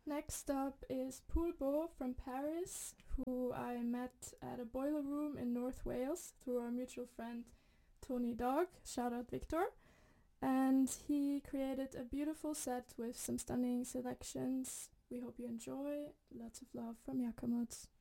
Next up is Poulbo from Paris, who I met at a boiler room in North Wales through our mutual friend Tony Dog. Shout out Victor. And he created a beautiful set with some stunning selections. We hope you enjoy. Lots of love from Jakamots.